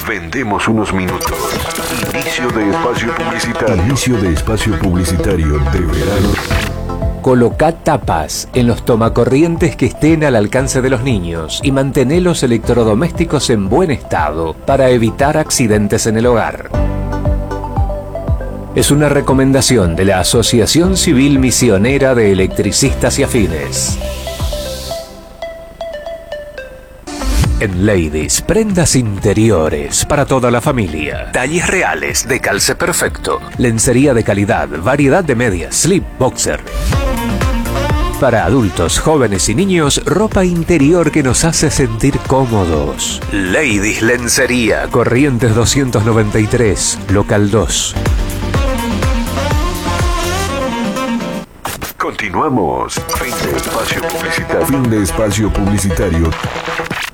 Vendemos unos minutos. Inicio de espacio publicitario. Inicio de espacio publicitario de verano. Colocá tapas en los tomacorrientes que estén al alcance de los niños y mantené los electrodomésticos en buen estado para evitar accidentes en el hogar. Es una recomendación de la Asociación Civil Misionera de Electricistas y Afines. En Ladies, prendas interiores para toda la familia. Talles reales de calce perfecto. Lencería de calidad, variedad de medias, slip, boxer. Para adultos, jóvenes y niños, ropa interior que nos hace sentir cómodos. Ladies Lencería, Corrientes 293, local 2. Continuamos. Fin de espacio publicitario. Fin de espacio publicitario.